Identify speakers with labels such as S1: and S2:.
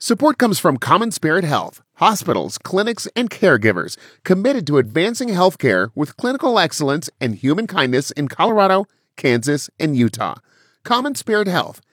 S1: Support comes from Common Spirit Health, hospitals, clinics, and caregivers committed to advancing healthcare with clinical excellence and human kindness in Colorado, Kansas, and Utah. Common Spirit Health,